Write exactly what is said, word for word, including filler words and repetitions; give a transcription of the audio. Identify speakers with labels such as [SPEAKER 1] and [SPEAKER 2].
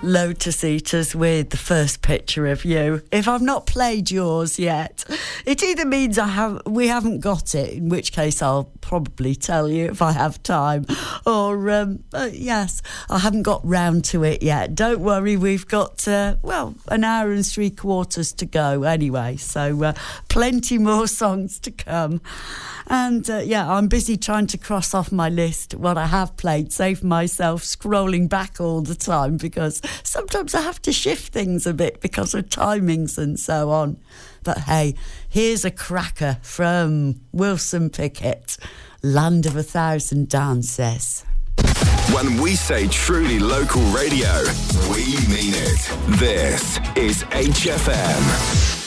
[SPEAKER 1] Lotus Eaters with the first picture of you. If I've not played yours yet, it either means I have we haven't got it, in which case I'll probably tell you if I have time, or um, uh, yes, I haven't got round to it yet. Don't worry, we've got uh, well an hour and three quarters to go anyway, so uh, plenty more songs to come. And uh, yeah, I'm busy trying to cross off my list what I have played, save myself scrolling back all the time, because sometimes I have to shift things a bit because of timings and so on. But hey, here's a cracker from Wilson Pickett, Land of a Thousand Dances.
[SPEAKER 2] When we say truly local radio, we mean it. This is H F M.